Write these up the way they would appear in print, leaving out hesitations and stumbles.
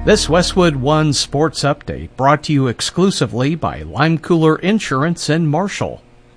This Westwood One Sports Update brought to you exclusively by Lime Cooler Insurance in Marshall.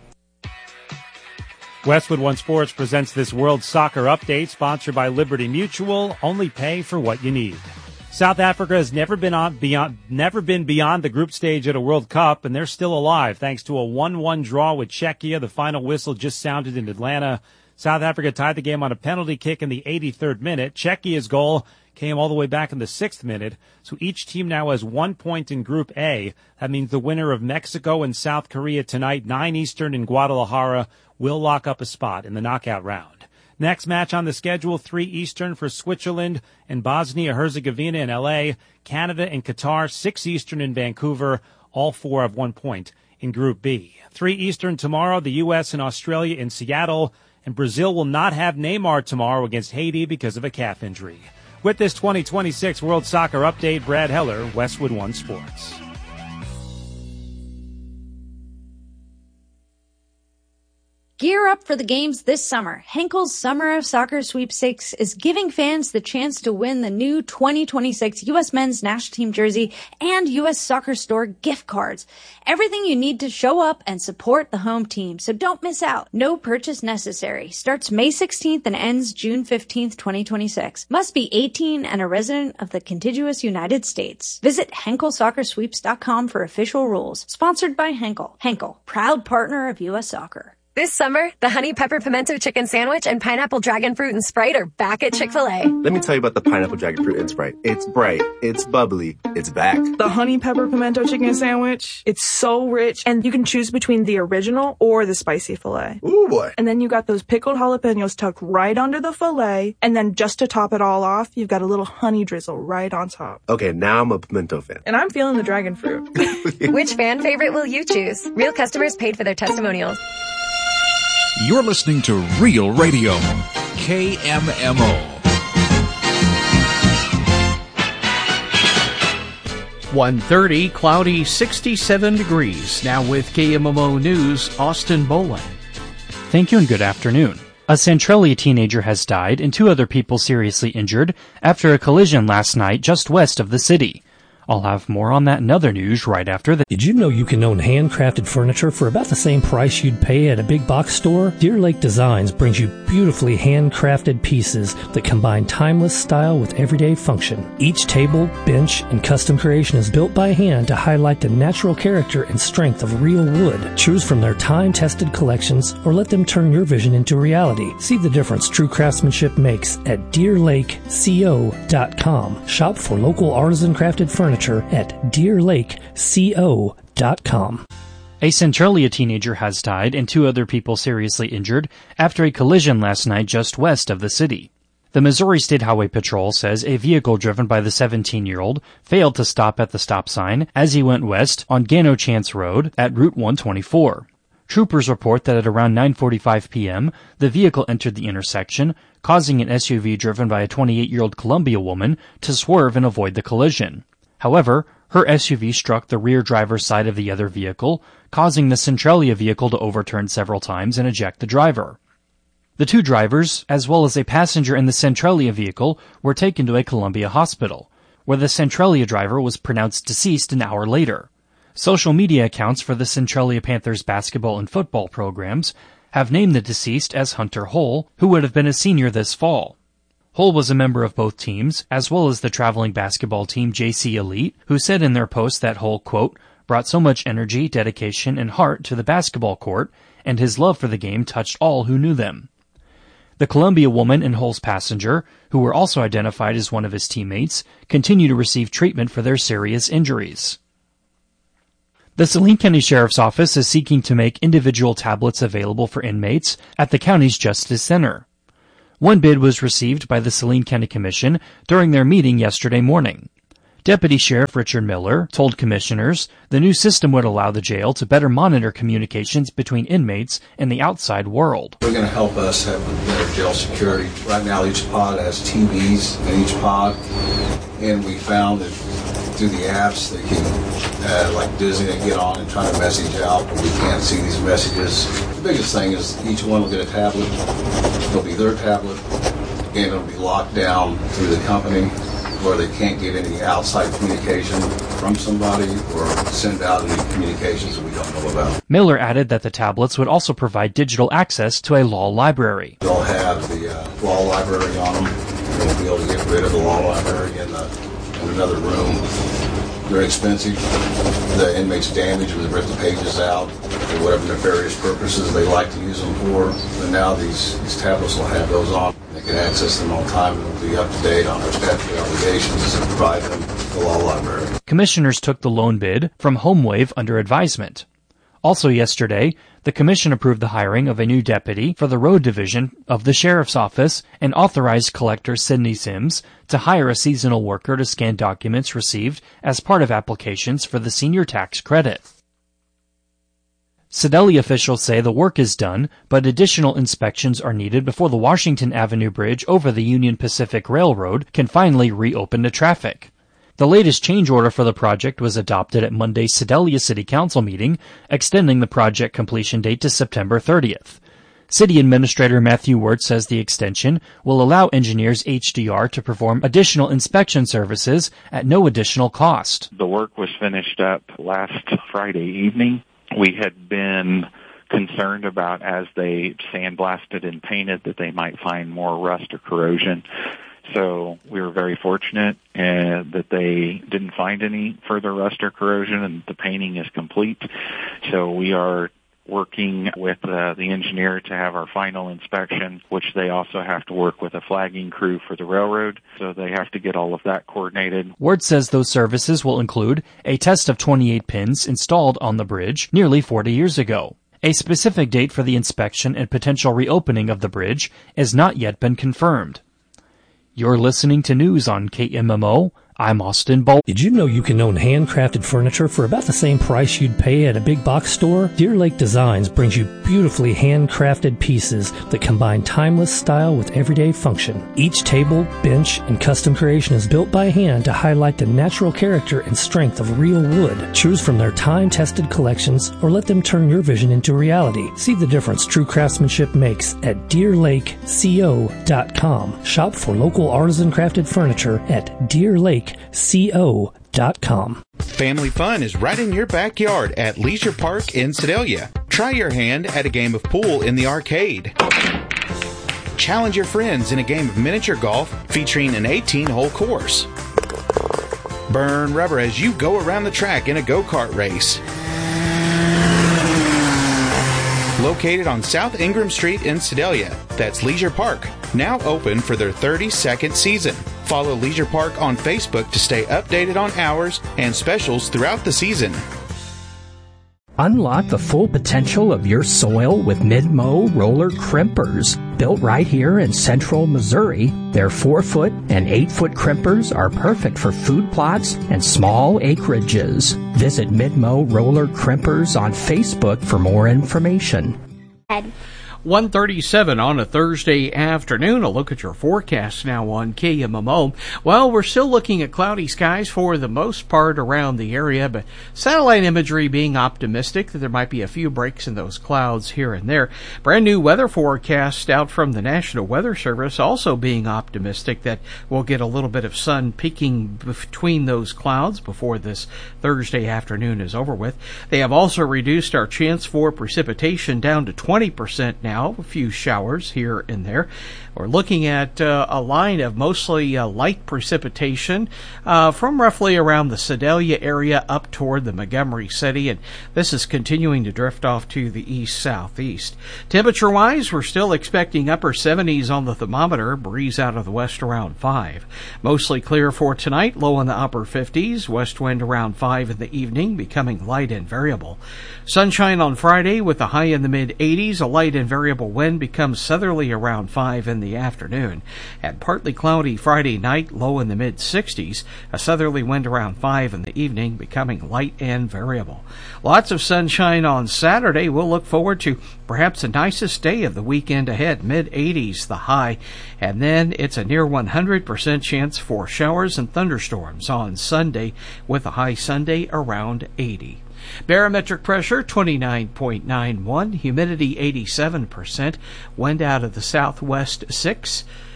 Westwood One Sports presents this World Soccer Update, sponsored by Liberty Mutual. Only pay for what you need. South Africa has never been beyond the group stage at a World Cup, and they're still alive thanks to a 1-1 draw with Czechia. The final whistle just sounded in Atlanta. South Africa tied the game on a penalty kick in the 83rd minute. Czechia's goal came all the way back in the 6th minute. So each team now has 1 point in Group A. That means the winner of Mexico and South Korea tonight, 9 Eastern in Guadalajara, will lock up a spot in the knockout round. Next match on the schedule, 3 Eastern for Switzerland and Bosnia-Herzegovina in L.A., Canada and Qatar, 6 Eastern in Vancouver. All 4 have 1 point in Group B. 3 Eastern tomorrow, the U.S. and Australia in Seattle, and Brazil will not have Neymar tomorrow against Haiti because of a calf injury. With this 2026 World Soccer Update, Brad Heller, Westwood One Sports. Gear up for the games this summer. Henkel's Summer of Soccer Sweepstakes is giving fans the chance to win the new 2026 U.S. Men's National Team jersey and U.S. Soccer Store gift cards. Everything you need to show up and support the home team, so don't miss out. No purchase necessary. Starts May 16th and ends June 15th, 2026. Must be 18 and a resident of the contiguous United States. Visit HenkelSoccerSweeps.com for official rules. Sponsored by Henkel. Henkel, proud partner of U.S. Soccer. This summer, the Honey Pepper Pimento Chicken Sandwich and Pineapple Dragon Fruit and Sprite are back at Chick-fil-A. Let me tell you about the Pineapple Dragon Fruit and Sprite. It's bright, it's bubbly, it's back. The Honey Pepper Pimento Chicken Sandwich, it's so rich, and you can choose between the original or the spicy filet. Ooh, boy. And then you got those pickled jalapenos tucked right under the filet, and then just to top it all off, you've got a little honey drizzle right on top. Okay, now I'm a pimento fan. And I'm feeling the dragon fruit. Which fan favorite will you choose? Real customers paid for their testimonials. You're listening to Real Radio, KMMO. 1:30, cloudy, 67 degrees. Now with KMMO News, Austin Boland. Thank you and good afternoon. A Centralia teenager has died and 2 other people seriously injured after a collision last night just west of the city. I'll have more on that and other news right after this. Did you know you can own handcrafted furniture for about the same price you'd pay at a big box store? Deer Lake Designs brings you beautifully handcrafted pieces that combine timeless style with everyday function. Each table, bench, and custom creation is built by hand to highlight the natural character and strength of real wood. Choose from their time-tested collections or let them turn your vision into reality. See the difference true craftsmanship makes at DeerLakeCO.com. Shop for local artisan-crafted furniture at DeerLakeCO.com. A Centralia teenager has died and 2 other people seriously injured after a collision last night just west of the city. The Missouri State Highway Patrol says a vehicle driven by the 17-year-old failed to stop at the stop sign as he went west on Gano Chance Road at Route 124. Troopers report that at around 9:45 p.m., the vehicle entered the intersection, causing an SUV driven by a 28-year-old Columbia woman to swerve and avoid the collision. However, her SUV struck the rear driver's side of the other vehicle, causing the Centralia vehicle to overturn several times and eject the driver. The 2 drivers, as well as a passenger in the Centralia vehicle, were taken to a Columbia hospital, where the Centralia driver was pronounced deceased an hour later. Social media accounts for the Centralia Panthers basketball and football programs have named the deceased as Hunter Hull, who would have been a senior this fall. Hull was a member of both teams, as well as the traveling basketball team JC Elite, who said in their post that Hull, quote, brought so much energy, dedication, and heart to the basketball court, and his love for the game touched all who knew them. The Columbia woman and Hull's passenger, who were also identified as one of his teammates, continue to receive treatment for their serious injuries. The Saline County Sheriff's Office is seeking to make individual tablets available for inmates at the county's Justice Center. One bid was received by the Saline County Commission during their meeting yesterday morning. Deputy Sheriff Richard Miller told commissioners the new system would allow the jail to better monitor communications between inmates and the outside world. They're going to help us have better jail security. Right now each pod has TVs in each pod, and we found that through the apps they can, like Disney, they get on and try to message out, but we can't see these messages. The biggest thing is each one will get a tablet. It'll be their tablet, and it'll be locked down through the company. where they can't get any outside communication from somebody or send out any communications that we don't know about. Miller added that the tablets would also provide digital access to a law library. They'll have the law library on them. We'll be able to get rid of the law library in another room. They're expensive. The inmates damage when they rip the pages out for whatever nefarious purposes they like to use them for. But now these tablets will have those on. They can access them all the time and will be up to date on their statutory obligations and provide them the law library. Commissioners took the loan bid from HomeWave under advisement. Also yesterday, the Commission approved the hiring of a new deputy for the Road Division of the Sheriff's Office and authorized Collector Sidney Sims to hire a seasonal worker to scan documents received as part of applications for the senior tax credit. Sedalia officials say the work is done, but additional inspections are needed before the Washington Avenue Bridge over the Union Pacific Railroad can finally reopen to traffic. The latest change order for the project was adopted at Monday's Sedalia City Council meeting, extending the project completion date to September 30th. City Administrator Matthew Wirtz says the extension will allow engineers HDR to perform additional inspection services at no additional cost. The work was finished up last Friday evening. We had been concerned about, as they sandblasted and painted, that they might find more rust or corrosion. So we were very fortunate that they didn't find any further rust or corrosion, and the painting is complete. So we are working with the engineer to have our final inspection, which they also have to work with a flagging crew for the railroad. So they have to get all of that coordinated. Ward says those services will include a test of 28 pins installed on the bridge nearly 40 years ago. A specific date for the inspection and potential reopening of the bridge has not yet been confirmed. You're listening to news on KMMO. I'm Austin Bolt. Did you know you can own handcrafted furniture for about the same price you'd pay at a big box store? Deer Lake Designs brings you beautifully handcrafted pieces that combine timeless style with everyday function. Each table, bench, and custom creation is built by hand to highlight the natural character and strength of real wood. Choose from their time-tested collections or let them turn your vision into reality. See the difference true craftsmanship makes at DeerLakeCO.com. Shop for local artisan crafted furniture at DeerLakeCO.com. Family fun is right in your backyard at Leisure Park in Sedalia. Try your hand at a game of pool in the arcade. Challenge your friends in a game of miniature golf featuring an 18-hole course. Burn rubber as you go around the track in a go-kart race. Located on South Ingram Street in Sedalia, that's Leisure Park, now open for their 32nd season. Follow Leisure Park on Facebook to stay updated on hours and specials throughout the season. Unlock the full potential of your soil with Mid-Mow roller crimpers. Built right here in central Missouri, their 4-foot and 8-foot crimpers are perfect for food plots and small acreages. Visit Mid-Mow roller crimpers on Facebook for more information. 1:37 on a Thursday afternoon. A look at your forecast now on KMMO. Well, we're still looking at cloudy skies for the most part around the area, but satellite imagery being optimistic that there might be a few breaks in those clouds here and there. Brand new weather forecast out from the National Weather Service also being optimistic that we'll get a little bit of sun peeking between those clouds before this Thursday afternoon is over with. They have also reduced our chance for precipitation down to 20% now. A few showers here and there. We're looking at a line of mostly light precipitation from roughly around the Sedalia area up toward the Montgomery City, and this is continuing to drift off to the east-southeast. Temperature-wise, we're still expecting upper 70s on the thermometer, breeze out of the west around 5. Mostly clear for tonight, low in the upper 50s, west wind around 5 in the evening, becoming light and variable. Sunshine on Friday with a high in the mid-80s, a light and variable wind becomes southerly around 5 in the afternoon. And partly cloudy Friday night, low in the mid-60s, a southerly wind around 5 in the evening, becoming light and variable. Lots of sunshine on Saturday. We'll look forward to perhaps the nicest day of the weekend ahead, mid-80s the high, and then it's a near 100% chance for showers and thunderstorms on Sunday, with a high Sunday around 80. Barometric pressure 29.91, humidity 87%, wind out of the southwest 6.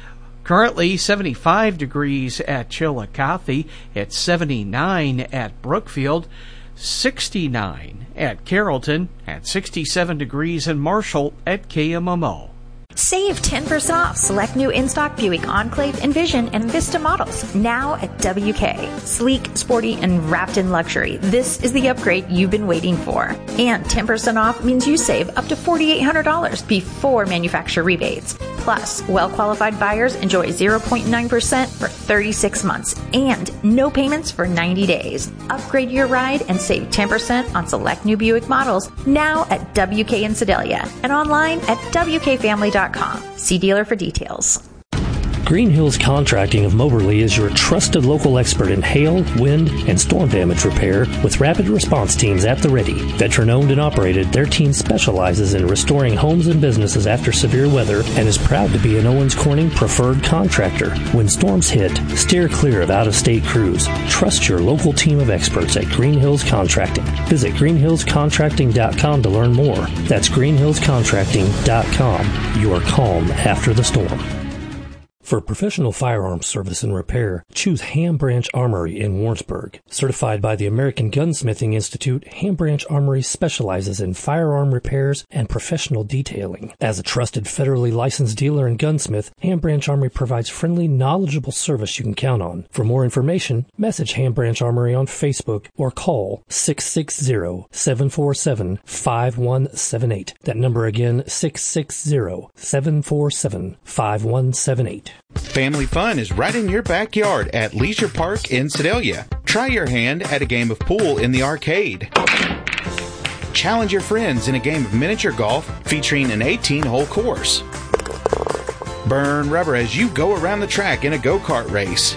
Currently 75 degrees at Chillicothe. It's 79 at Brookfield, 69 at Carrollton, and 67 degrees in Marshall at KMMO. Save 10% off select new in-stock Buick Enclave, Envision, and Vista models now at WK. Sleek, sporty, and wrapped in luxury. This is the upgrade you've been waiting for. And 10% off means you save up to $4,800 before manufacturer rebates. Plus, well-qualified buyers enjoy 0.9% for 36 months and no payments for 90 days. Upgrade your ride and save 10% on select new Buick models now at WK in Sedalia and online at WKFamily.com. See dealer for details. Green Hills Contracting of Moberly is your trusted local expert in hail, wind, and storm damage repair with rapid response teams at the ready. Veteran-owned and operated, their team specializes in restoring homes and businesses after severe weather and is proud to be an Owens Corning preferred contractor. When storms hit, steer clear of out-of-state crews. Trust your local team of experts at Green Hills Contracting. Visit greenhillscontracting.com to learn more. That's greenhillscontracting.com. Your calm after the storm. For professional firearms service and repair, choose Ham Branch Armory in Warrensburg. Certified by the American Gunsmithing Institute, Ham Branch Armory specializes in firearm repairs and professional detailing. As a trusted federally licensed dealer and gunsmith, Ham Branch Armory provides friendly, knowledgeable service you can count on. For more information, message Ham Branch Armory on Facebook or call 660-747-5178. That number again, 660-747-5178. Family fun is right in your backyard at Leisure Park in Sedalia. Try your hand at a game of pool in the arcade. Challenge your friends in a game of miniature golf featuring an 18-hole course. Burn rubber as you go around the track in a go-kart race.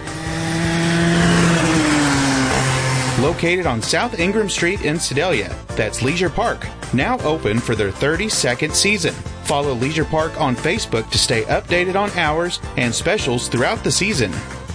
Located on South Ingram Street in Sedalia, that's Leisure Park, now open for their 32nd season. Follow Leisure Park on Facebook to stay updated on hours and specials throughout the season.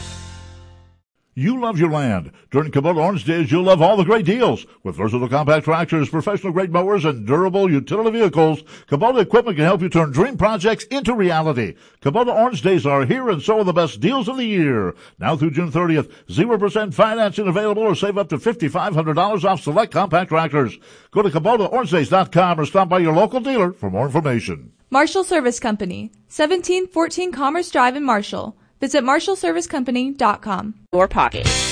You love your land. During Kubota Orange Days, you'll love all the great deals. With versatile compact tractors, professional-grade mowers, and durable utility vehicles, Kubota equipment can help you turn dream projects into reality. Kubota Orange Days are here, and so are the best deals of the year. Now through June 30th, 0% financing available or save up to $5,500 off select compact tractors. Go to KubotaOrangeDays.com or stop by your local dealer for more information. Marshall Service Company, 1714 Commerce Drive in Marshall. Visit MarshallServiceCompany.com. Your pocket.